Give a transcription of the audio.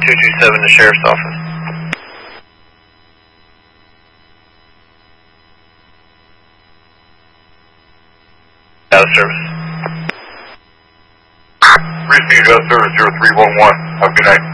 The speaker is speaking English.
227 to Sheriff's Office. Out of service. Receive out of service 0311. Have a good night.